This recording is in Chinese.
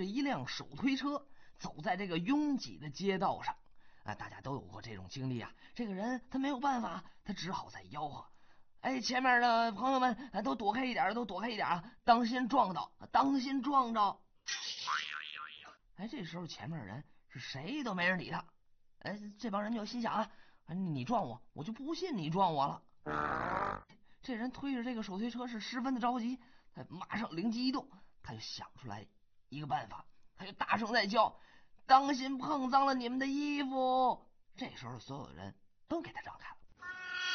一辆手推车，走在这个拥挤的街道上。大家都有过这种经历啊。这个人他没有办法，他只好在吆喝：“哎，前面的朋友们，都躲开一点，都躲开一点啊！当心撞到，当心撞着！”哎，这时候前面的人是谁都没人理他。哎，这帮人就心想啊，你撞我，我就不信你撞我了。这人推着这个手推车是十分的着急，他马上灵机一动，他就想出来一个办法，他就大声在叫：“当心碰脏了你们的衣服！”这时候所有的人都给他让开了。